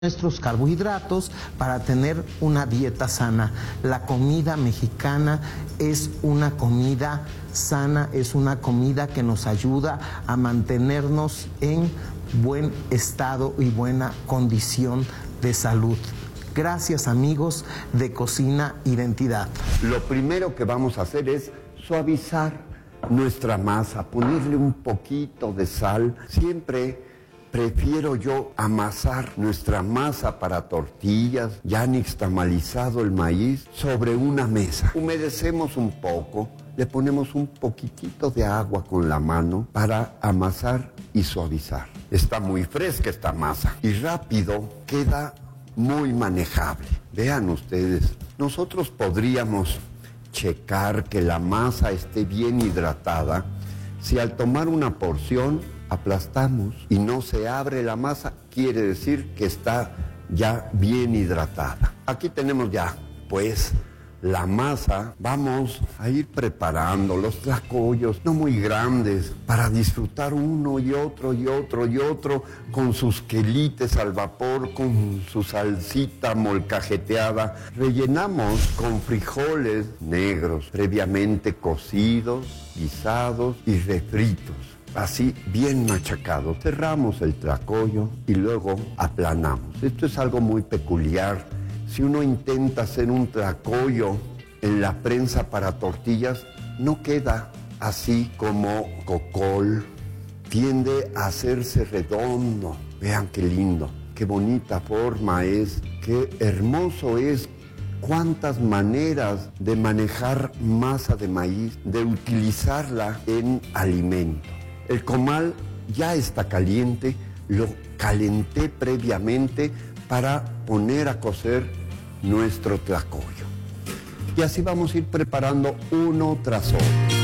nuestros carbohidratos para tener una dieta sana. La comida mexicana es una comida sana, es una comida que nos ayuda a mantenernos en buen estado y buena condición de salud. Gracias, amigos de Cocina Identidad. Lo primero que vamos a hacer es suavizar nuestra masa, ponerle un poquito de sal. Siempre prefiero yo amasar nuestra masa para tortillas, ya nixtamalizado el maíz, sobre una mesa. Humedecemos un poco, le ponemos un poquitito de agua con la mano para amasar y suavizar. Está muy fresca esta masa y rápido queda muy manejable. Vean ustedes, nosotros podríamos checar que la masa esté bien hidratada si al tomar una porción aplastamos y no se abre la masa, quiere decir que está ya bien hidratada. Aquí tenemos ya, pues, la masa. Vamos a ir preparando los tlacoyos, no muy grandes, para disfrutar uno y otro y otro y otro, con sus quelites al vapor, con su salsita molcajeteada. Rellenamos con frijoles negros, previamente cocidos, guisados y refritos. Así, bien machacado. Cerramos el tlacoyo y luego aplanamos. Esto es algo muy peculiar. Si uno intenta hacer un tlacoyo en la prensa para tortillas, no queda así como cocol. Tiende a hacerse redondo. Vean qué lindo, qué bonita forma es, qué hermoso es. Cuántas maneras de manejar masa de maíz, de utilizarla en alimento. El comal ya está caliente, lo calenté previamente para poner a cocer nuestro tlacoyo. Y así vamos a ir preparando uno tras otro.